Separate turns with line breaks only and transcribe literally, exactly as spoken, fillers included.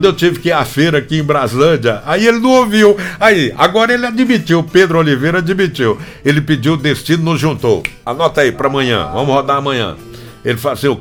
Eu tive que ir à feira aqui em Braslândia, aí ele não ouviu. Aí, agora ele admitiu, Pedro Oliveira admitiu. Ele pediu, o destino nos juntou. Anota aí pra amanhã, vamos rodar amanhã. Ele fala assim,